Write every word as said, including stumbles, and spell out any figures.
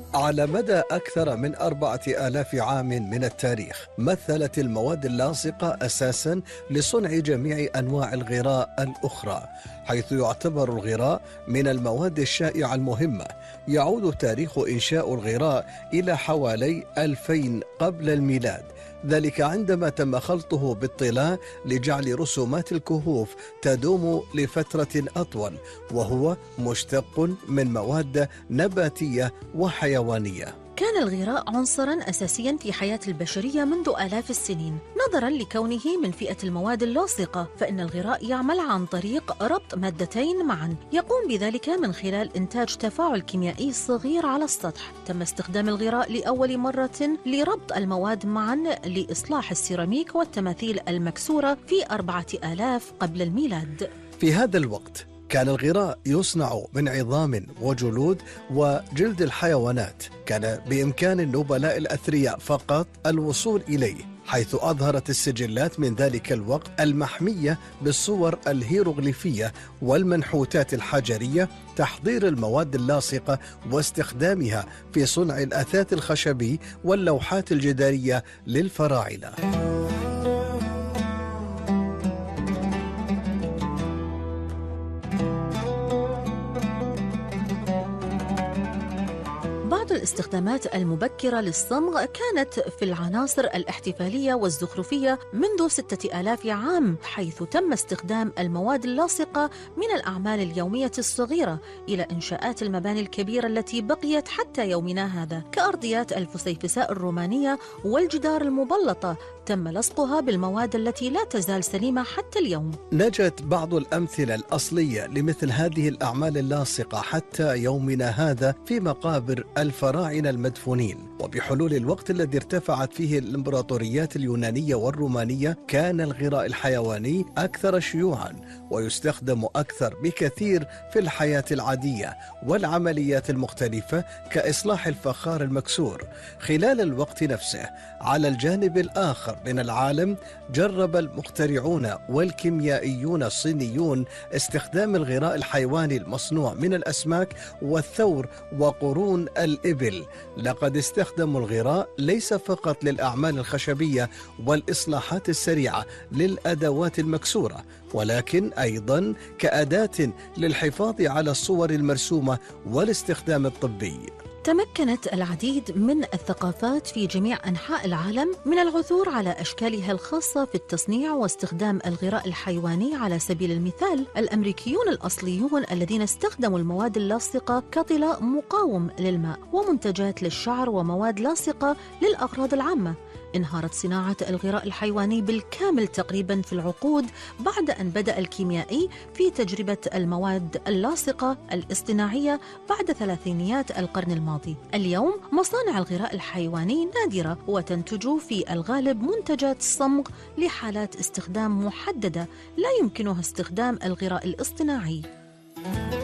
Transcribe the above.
على مدى أكثر من أربعة آلاف عام من التاريخ مثلت المواد اللاصقة أساساً لصنع جميع أنواع الغراء الأخرى، حيث يعتبر الغراء من المواد الشائعة المهمة. يعود تاريخ إنشاء الغراء إلى حوالي ألفين قبل الميلاد، ذلك عندما تم خلطه بالطلاء لجعل رسومات الكهوف تدوم لفترة أطول، وهو مشتق من مواد نباتية وحيوانية. كان الغراء عنصراً أساسياً في حياة البشرية منذ آلاف السنين. نظراً لكونه من فئة المواد اللاصقة، فإن الغراء يعمل عن طريق ربط مادتين معاً، يقوم بذلك من خلال إنتاج تفاعل كيميائي صغير على السطح. تم استخدام الغراء لأول مرة لربط المواد معاً لإصلاح السيراميك والتماثيل المكسورة في أربعة آلاف قبل الميلاد. في هذا الوقت كان الغراء يصنع من عظام وجلود وجلد الحيوانات. كان بإمكان النبلاء الأثرياء فقط الوصول إليه، حيث أظهرت السجلات من ذلك الوقت المحمية بالصور الهيروغليفية والمنحوتات الحجرية تحضير المواد اللاصقة واستخدامها في صنع الأثاث الخشبي واللوحات الجدارية للفراعنة. بعض الاستخدامات المبكرة للصمغ كانت في العناصر الاحتفالية والزخرفية منذ ستة آلاف عام، حيث تم استخدام المواد اللاصقة من الأعمال اليومية الصغيرة إلى إنشاءات المباني الكبيرة التي بقيت حتى يومنا هذا، كأرضيات الفسيفساء الرومانية والجدار المبلطة تم لصقها بالمواد التي لا تزال سليمة حتى اليوم. نجت بعض الأمثلة الأصلية لمثل هذه الأعمال اللاصقة حتى يومنا هذا في مقابر الفراعنة المدفونين. وبحلول الوقت الذي ارتفعت فيه الإمبراطوريات اليونانية والرومانية، كان الغراء الحيواني أكثر شيوعاً ويستخدم أكثر بكثير في الحياة العادية والعمليات المختلفة كإصلاح الفخار المكسور. خلال الوقت نفسه على الجانب الآخر من العالم، جرب المخترعون والكيميائيون الصينيون استخدام الغراء الحيواني المصنوع من الأسماك والثور وقرون الإبل. لقد استخدموا الغراء ليس فقط للأعمال الخشبية والإصلاحات السريعة للأدوات المكسورة، ولكن أيضا كأداة للحفاظ على الصور المرسومة والاستخدام الطبي. تمكنت العديد من الثقافات في جميع أنحاء العالم من العثور على أشكالها الخاصة في التصنيع واستخدام الغراء الحيواني. على سبيل المثال، الأمريكيون الأصليون الذين استخدموا المواد اللاصقة كطلاء مقاوم للماء ومنتجات للشعر ومواد لاصقة للأغراض العامة. انهارت صناعة الغراء الحيواني بالكامل تقريبا في العقود بعد أن بدأ الكيميائي في تجربة المواد اللاصقة الاصطناعية بعد ثلاثينيات القرن الماضي. اليوم مصانع الغراء الحيواني نادرة وتنتج في الغالب منتجات صمغ لحالات استخدام محددة لا يمكنها استخدام الغراء الاصطناعي.